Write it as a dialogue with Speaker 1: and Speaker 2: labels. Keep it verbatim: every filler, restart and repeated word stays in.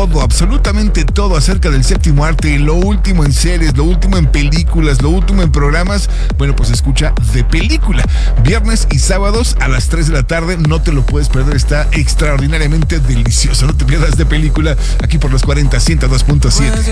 Speaker 1: todo, absolutamente todo acerca del séptimo arte, lo último en series, lo último en películas, lo último en programas, bueno, pues escucha De Película. Viernes y sábados a las tres de la tarde, no te lo puedes perder, está extraordinariamente delicioso. No te pierdas De Película aquí por los cuarenta, ciento dos punto siete.